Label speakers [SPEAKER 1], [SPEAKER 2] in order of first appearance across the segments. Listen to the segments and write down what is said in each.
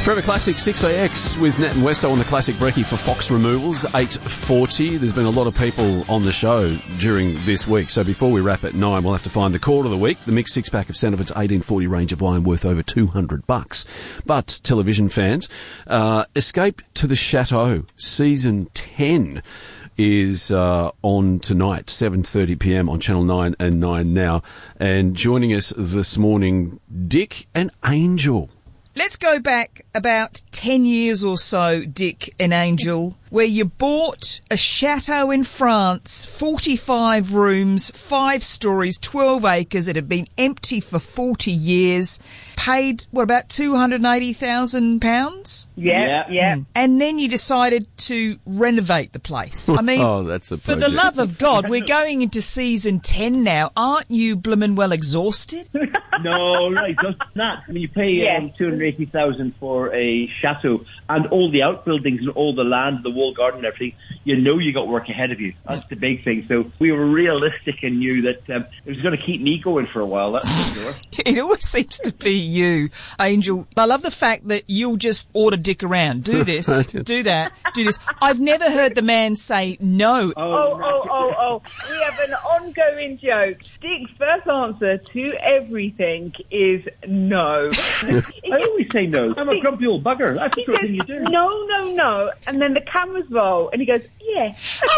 [SPEAKER 1] Trevor Classic 6AX with Nat and Westo on the Classic Brekkie for Fox Removals, 8:40. There's been a lot of people on the show during this week, so before we wrap at 9, we'll have to find the call of the week. The mixed six-pack of Sandifat's 1840 range of wine worth over $200. But, television fans, Escape to the Chateau, Season 10 is on tonight, 7:30pm on Channel 9 and 9 Now. And joining us this morning, Dick and Angel.
[SPEAKER 2] Let's go back about 10 years or so, Dick and Angel, where you bought a chateau in France, 45 rooms, 5 stories, 12 acres. It had been empty for 40 years. Paid, about £280,000?
[SPEAKER 3] Yeah.
[SPEAKER 2] And then you decided to renovate the place. I mean,
[SPEAKER 1] that's a
[SPEAKER 2] for the love of God, we're going into season 10 now. Aren't you bloomin' well exhausted?
[SPEAKER 3] No, right, just not. I mean, you pay $280,000 for a chateau and all the outbuildings and all the land, the walled garden and everything. You know you got work ahead of you. That's the big thing. So we were realistic and knew that it was going to keep me going for a while, that's for sure.
[SPEAKER 2] It always seems to be you, Angel. I love the fact that you'll just order Dick around. Do this, do that, do this. I've never heard the man say no.
[SPEAKER 4] Oh. We have an ongoing joke. Dick's first answer to everything is no.
[SPEAKER 3] I always say no. I'm a grumpy old bugger. That's the sort of thing you do.
[SPEAKER 4] No. And then the cameras roll and he goes, yeah.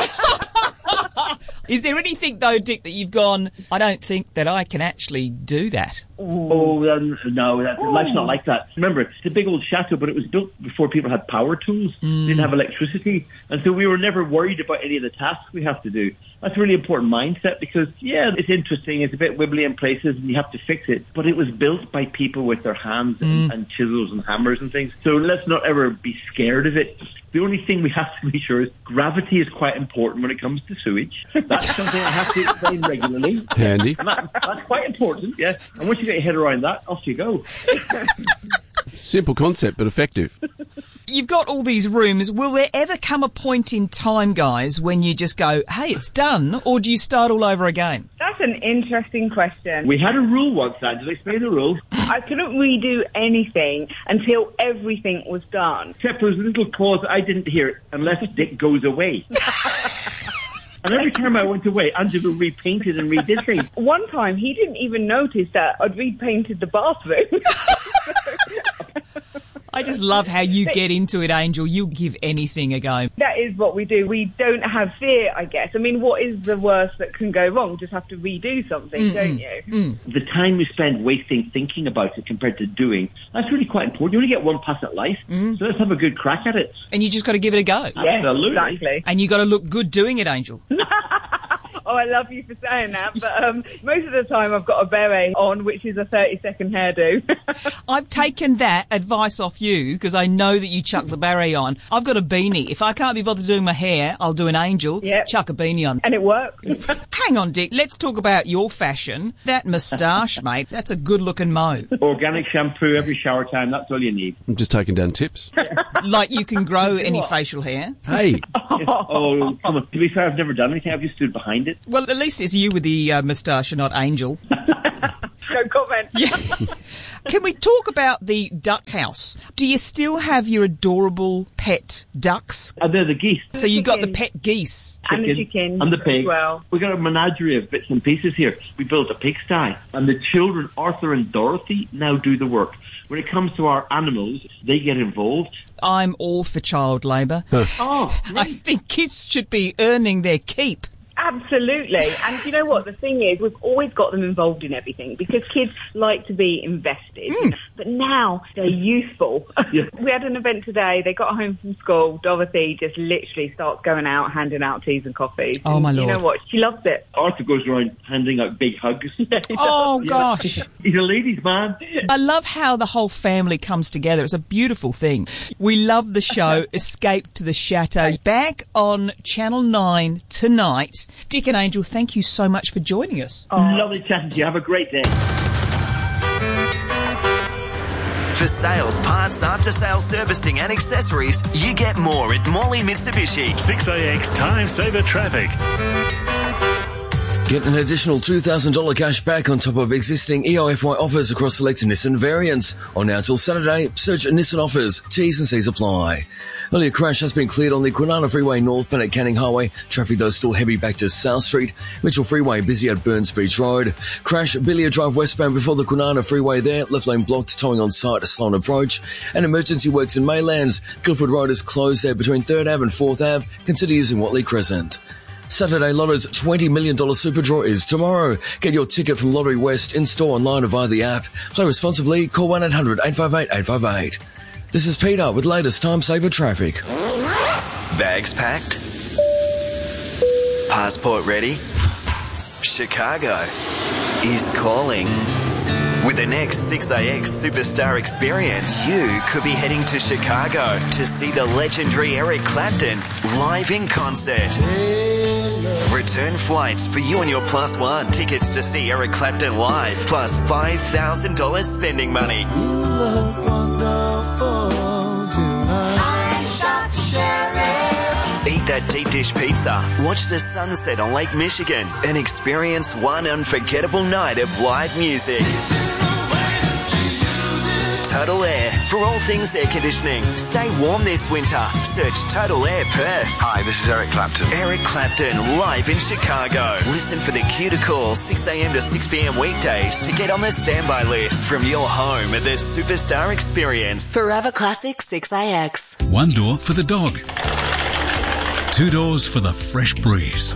[SPEAKER 2] Is there anything, though, Dick, that you've gone, I don't think that I can actually do that?
[SPEAKER 3] No, life's not like that. Remember, it's a big old chateau, but it was built before people had power tools, didn't have electricity, and so we were never worried about any of the tasks we have to do. That's a really important mindset because, it's interesting, it's a bit wibbly in places and you have to fix it, but it was built by people with their hands and chisels and hammers and things, so let's not ever be scared of it. The only thing we have to be sure is gravity is quite important when it comes to sewage. That's something I have to explain regularly.
[SPEAKER 1] Handy.
[SPEAKER 3] And that's quite important, yeah. And once you get your head around that, off you go.
[SPEAKER 1] Simple concept, but effective.
[SPEAKER 2] You've got all these rooms. Will there ever come a point in time, guys, when you just go, hey, it's done, or do you start all over again?
[SPEAKER 4] That's an interesting question.
[SPEAKER 3] We had a rule once, Angela. Explain the rule.
[SPEAKER 4] I couldn't redo anything until everything was done.
[SPEAKER 3] Except there was a little clause I didn't hear, unless Dick goes away. And every time I went away, Angela repainted and redid things.
[SPEAKER 4] One time, he didn't even notice that I'd repainted the bathroom.
[SPEAKER 2] I just love how you get into it, Angel. You give anything a go.
[SPEAKER 4] That is what we do. We don't have fear, I guess. I mean, what is the worst that can go wrong? Just have to redo something, don't you?
[SPEAKER 3] The time we spend wasting thinking about it compared to doing, that's really quite important. You only get one pass at life, so let's have a good crack at it.
[SPEAKER 2] And you just got to give it a go.
[SPEAKER 4] Yeah,
[SPEAKER 3] absolutely.
[SPEAKER 4] Exactly.
[SPEAKER 2] And you got to look good doing it, Angel.
[SPEAKER 4] Oh, I love you for saying that, but most of the time I've got a beret on, which is a 30-second hairdo.
[SPEAKER 2] I've taken that advice off you, because I know that you chuck the beret on. I've got a beanie. If I can't be bothered doing my hair, I'll do an Angel, chuck a beanie on.
[SPEAKER 4] And it works.
[SPEAKER 2] Hang on, Dick, let's talk about your fashion. That moustache, mate, that's a good-looking mo.
[SPEAKER 3] Organic shampoo every shower time, that's all you need.
[SPEAKER 1] I'm just taking down tips.
[SPEAKER 2] Like you can grow any facial hair.
[SPEAKER 1] Hey.
[SPEAKER 3] Oh, come on. To be fair, I've never done anything. I've just stood behind it.
[SPEAKER 2] Well, at least it's you with the moustache and not Angel.
[SPEAKER 4] No comment.
[SPEAKER 2] Yeah. Can we talk about the duck house? Do you still have your adorable pet ducks?
[SPEAKER 3] They're the geese.
[SPEAKER 2] So you got the pet geese.
[SPEAKER 4] And the chicken.
[SPEAKER 3] And the pig.
[SPEAKER 4] As well.
[SPEAKER 3] We got a menagerie of bits and pieces here. We built a pigsty. And the children, Arthur and Dorothy, now do the work. When it comes to our animals, they get involved.
[SPEAKER 2] I'm all for child labour.
[SPEAKER 3] Oh,
[SPEAKER 2] I think kids should be earning their keep.
[SPEAKER 4] Absolutely. And you know what? The thing is, we've always got them involved in everything because kids like to be invested. But now they're useful.
[SPEAKER 3] Yeah.
[SPEAKER 4] We had an event today. They got home from school. Dorothy just literally starts going out, handing out teas and coffees.
[SPEAKER 2] Oh, my Lord.
[SPEAKER 4] You know what? She loves it.
[SPEAKER 3] Arthur goes around handing out big hugs.
[SPEAKER 2] Oh, gosh.
[SPEAKER 3] He's a ladies' man.
[SPEAKER 2] I love how the whole family comes together. It's a beautiful thing. We love the show Escape to the Chateau. Back on Channel 9 tonight. Dick and Angel, thank you so much for joining us.
[SPEAKER 3] Lovely chatting to you. Have a great day.
[SPEAKER 5] For sales, parts, after-sales servicing and accessories, you get more at Morley Mitsubishi.
[SPEAKER 6] 6AX Time Saver Traffic. Get an additional $2,000 cash back on top of existing EOFY offers across selected Nissan variants. On now till Saturday, search Nissan offers. T's and C's apply. Earlier crash has been cleared on the Kwinana Freeway northbound at Canning Highway. Traffic though still heavy back to South Street. Mitchell Freeway busy at Burns Beach Road. Crash Billiard Drive westbound before the Kwinana Freeway there. Left lane blocked, towing on site, a slow approach. And emergency works in Maylands. Guildford Road is closed there between 3rd Ave and 4th Ave. Consider using Watley Crescent. Saturday Lotto's $20 million super draw is tomorrow. Get your ticket from Lottery West in store, online, or via the app. Play responsibly. Call 1-800-858-858. This is Peter with latest time saver traffic.
[SPEAKER 5] Bags packed? Passport ready? Chicago is calling. With the next 6AX Superstar experience, you could be heading to Chicago to see the legendary Eric Clapton live in concert. Return flights for you and your plus one tickets to see Eric Clapton live, plus $5,000 spending money. Eat that deep dish pizza, watch the sunset on Lake Michigan, and experience one unforgettable night of live music. Total Air, for all things air conditioning. Stay warm this winter. Search Total Air Perth.
[SPEAKER 7] Hi, this is Eric Clapton.
[SPEAKER 5] Eric Clapton, live in Chicago. Listen for the cue to call 6 a.m. to 6 p.m. weekdays to get on the standby list from your home at the Superstar Experience.
[SPEAKER 8] Forever Classic 6AX.
[SPEAKER 9] One door for the dog. 2 doors for the fresh breeze.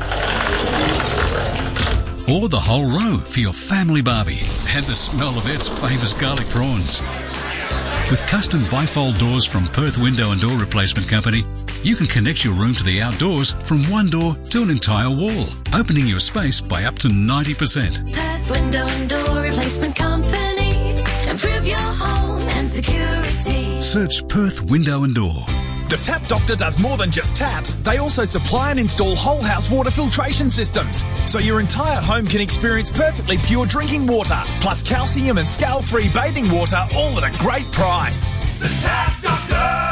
[SPEAKER 9] Or the whole row for your family barbie and the smell of its famous garlic prawns. With custom bifold doors from Perth Window and Door Replacement Company, you can connect your room to the outdoors from one door to an entire wall, opening your space by up to 90%.
[SPEAKER 8] Perth Window and Door Replacement Company. Improve your home and security.
[SPEAKER 9] Search Perth Window and Door.
[SPEAKER 10] The Tap Doctor does more than just taps. They also supply and install whole house water filtration systems, so your entire home can experience perfectly pure drinking water, plus calcium and scale-free bathing water, all at a great price. The Tap Doctor!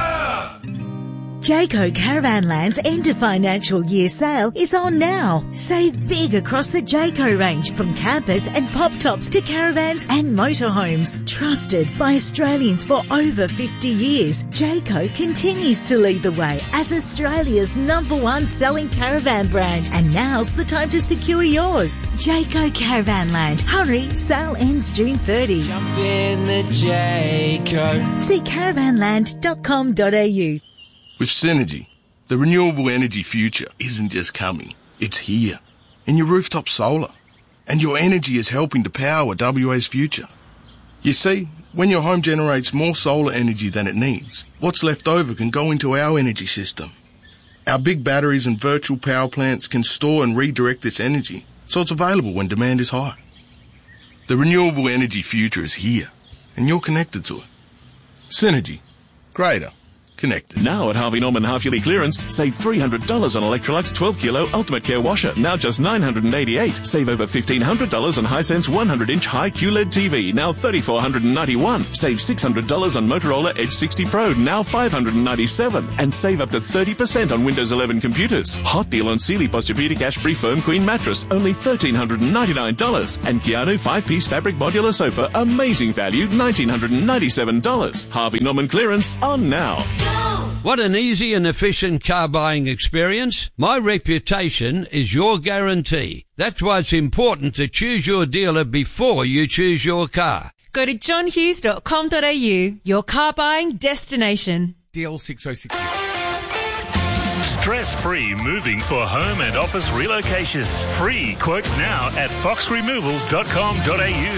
[SPEAKER 11] Jayco Caravanland's end of financial year sale is on now. Save big across the Jayco range, from campers and pop tops to caravans and motorhomes. Trusted by Australians for over 50 years, Jayco continues to lead the way as Australia's #1 selling caravan brand. And now's the time to secure yours. Jayco Caravanland. Hurry, sale ends June 30.
[SPEAKER 12] Jump in the Jayco.
[SPEAKER 11] See caravanland.com.au.
[SPEAKER 13] With Synergy, the renewable energy future isn't just coming, it's here. In your rooftop solar. And your energy is helping to power WA's future. You see, when your home generates more solar energy than it needs, what's left over can go into our energy system. Our big batteries and virtual power plants can store and redirect this energy, so it's available when demand is high. The renewable energy future is here, and you're connected to it. Synergy. Greater. Connected.
[SPEAKER 14] Now at Harvey Norman half-yearly clearance, save $300 on Electrolux 12-kilo Ultimate Care washer, now just $988. Save over $1,500 on Hisense 100-inch high QLED TV, now $3,491. Save $600 on Motorola Edge 60 Pro, now $597. And save up to 30% on Windows 11 computers. Hot deal on Sealy Posturepedic Ashbury Firm Queen mattress, only $1,399. And Keanu 5-piece fabric modular sofa, amazing value, $1,997. Harvey Norman clearance on now.
[SPEAKER 15] What an easy and efficient car buying experience. My reputation is your guarantee. That's why it's important to choose your dealer before you choose your car.
[SPEAKER 16] Go to johnhughes.com.au, your car buying destination.
[SPEAKER 17] DL 606.
[SPEAKER 18] Stress-free moving for home and office relocations. Free quotes now at foxremovals.com.au.